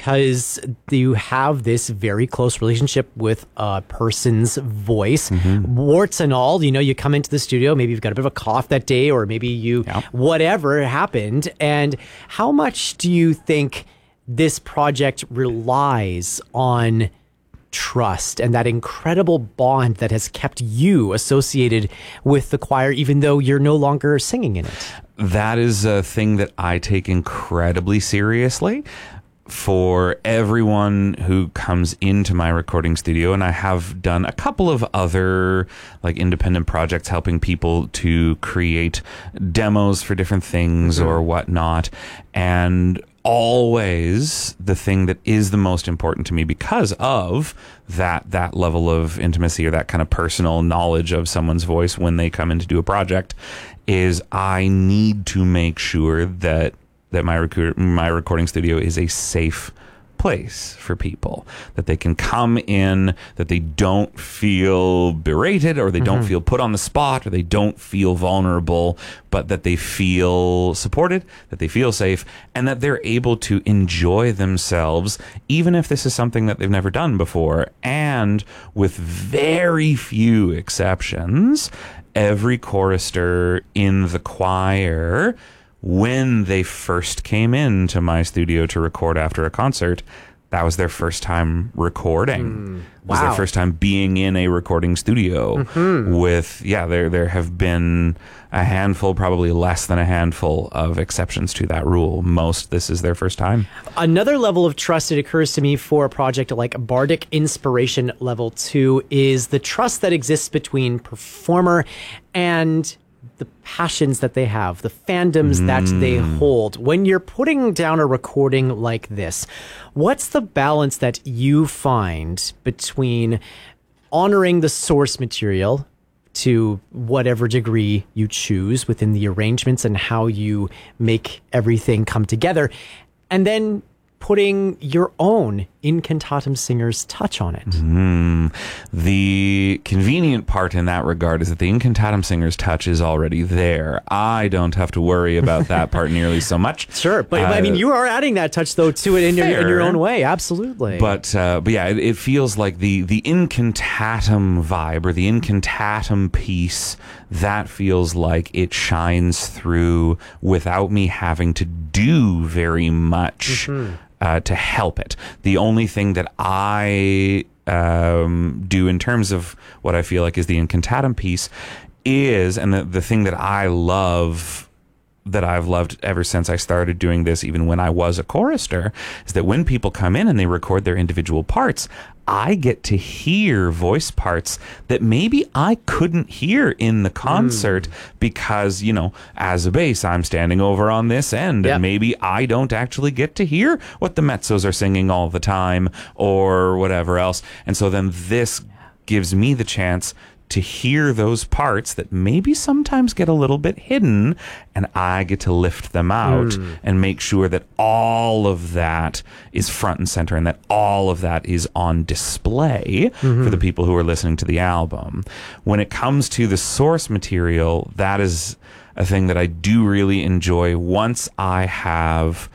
because you have this very close relationship with a person's voice, warts and all. You know, you come into the studio, maybe you've got a bit of a cough that day, or maybe whatever happened. And how much do you think this project relies on trust and that incredible bond that has kept you associated with the choir, even though you're no longer singing in it? That is a thing that I take incredibly seriously. For everyone who comes into my recording studio, and I have done a couple of other like independent projects helping people to create demos for different things or whatnot, and always the thing that is the most important to me because of that level of intimacy or that kind of personal knowledge of someone's voice when they come in to do a project is I need to make sure that my recording studio is a safe place for people, that they can come in, that they don't feel berated or they don't feel put on the spot or they don't feel vulnerable, but that they feel supported, that they feel safe, and that they're able to enjoy themselves, even if this is something that they've never done before. And with very few exceptions, every chorister in the choir, when they first came into my studio to record after a concert, that was their first time recording. Was their first time being in a recording studio with, there have been a handful, probably less than a handful of exceptions to that rule. This is their first time. Another level of trust, it occurs to me, for a project like Bardic Inspiration Level 2 is the trust that exists between performer and the passions that they have, the fandoms that they hold. When you're putting down a recording like this, what's the balance that you find between honoring the source material to whatever degree you choose within the arrangements and how you make everything come together, and then putting your own incantatum singer's touch on it? The convenient part in that regard is that the incantatum singer's touch is already there. I don't have to worry about that part nearly so much. Sure, but I mean, you are adding that touch though to it in your own way. Absolutely. But yeah, it feels like the incantatum vibe or the incantatum piece, that feels like it shines through without me having to do very much to help it. The only thing that I do in terms of what I feel like is the incantatum piece is, and the thing that I love, that I've loved ever since I started doing this, even when I was a chorister, is that when people come in and they record their individual parts, I get to hear voice parts that maybe I couldn't hear in the concert because, you know, as a bass, I'm standing over on this end and maybe I don't actually get to hear what the mezzos are singing all the time or whatever else. And so then this gives me the chance to hear those parts that maybe sometimes get a little bit hidden, and I get to lift them out and make sure that all of that is front and center and that all of that is on display for the people who are listening to the album. When it comes to the source material, that is a thing that I do really enjoy once I have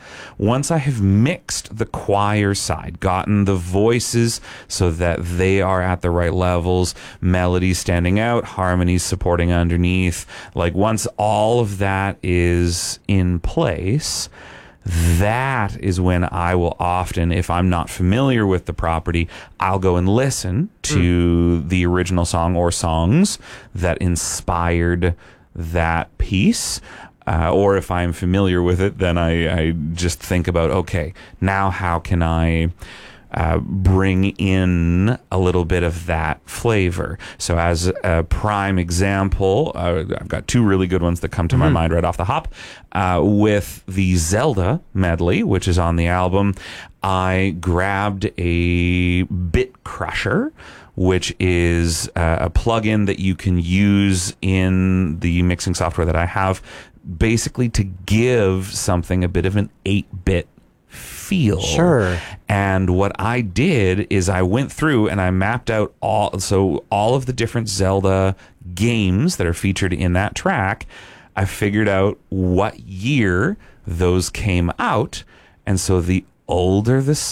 mixed the choir side, gotten the voices so that they are at the right levels, melodies standing out, harmonies supporting underneath. Like once all of that is in place, that is when I will often, if I'm not familiar with the property, I'll go and listen to the original song or songs that inspired that piece. Or if I'm familiar with it, then I just think about, okay, now how can I bring in a little bit of that flavor? So as a prime example, I've got two really good ones that come to my mind right off the hop. With the Zelda medley, which is on the album, I grabbed a Bit Crusher, which is a plugin that you can use in the mixing software that I have, basically to give something a bit of an 8-bit feel. Sure. And what I did is I went through and I mapped out all of the different Zelda games that are featured in that track. I figured out what year those came out, and so the older the